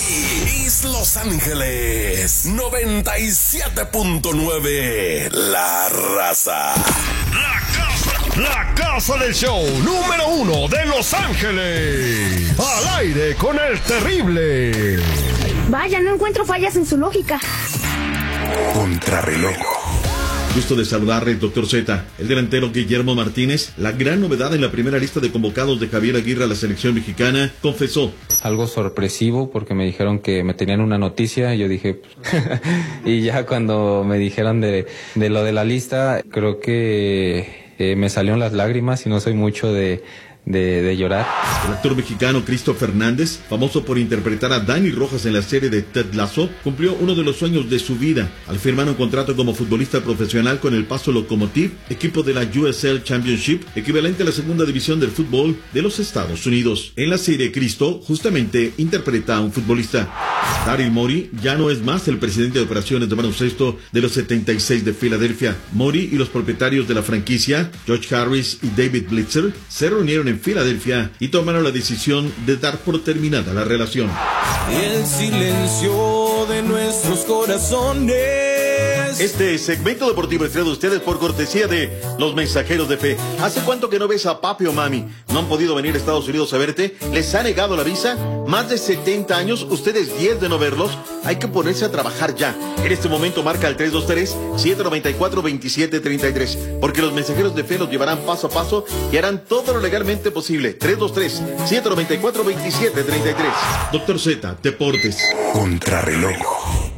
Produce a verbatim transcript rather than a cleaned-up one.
Is Los Ángeles noventa y siete punto nueve. La Raza. La casa, la casa del show número uno de Los Ángeles. Al aire con el terrible. Vaya, no encuentro fallas en su lógica. Contrarreloj. Gusto de saludarle, doctor Z. El delantero Guillermo Martínez, la gran novedad en la primera lista de convocados de Javier Aguirre a la selección mexicana, confesó. Algo sorpresivo porque me dijeron que me tenían una noticia y yo dije... y ya cuando me dijeron de, de lo de la lista, creo que eh, me salieron las lágrimas y no soy mucho de... De, de llorar. El actor mexicano Cristo Fernández, famoso por interpretar a Dani Rojas en la serie de Ted Lasso, cumplió uno de los sueños de su vida al firmar un contrato como futbolista profesional con el Paso Locomotive, equipo de la U S L Championship, equivalente a la segunda división del fútbol de los Estados Unidos. En la serie Cristo, justamente interpreta a un futbolista. Daryl Morey ya no es más el presidente de operaciones de baloncesto de los setenta y seis de Filadelfia. Morey y los propietarios de la franquicia, George Harris y David Blitzer, se reunieron en Filadelfia y tomaron la decisión de dar por terminada la relación. El silencio de nuestros corazones. Este segmento deportivo es traído a ustedes por cortesía de los Mensajeros de Fe. ¿Hace cuánto que no ves a papi o mami? ¿No han podido venir a Estados Unidos a verte? ¿Les ha negado la visa? ¿Más de setenta años? ¿Ustedes diez de no verlos? Hay que ponerse a trabajar ya. En este momento marca el tres dos tres, siete nueve cuatro, dos siete tres tres, porque los Mensajeros de Fe los llevarán paso a paso y harán todo lo legalmente posible. tres dos tres, siete nueve cuatro, dos siete tres tres. Doctor Z, Deportes. Contrarreloj.